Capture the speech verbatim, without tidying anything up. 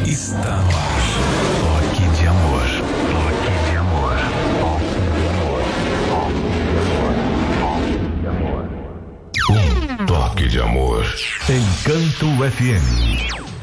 Está no ar. Toque de amor. Toque de amor. Toque de amor. Um toque de amor. Encanto F M.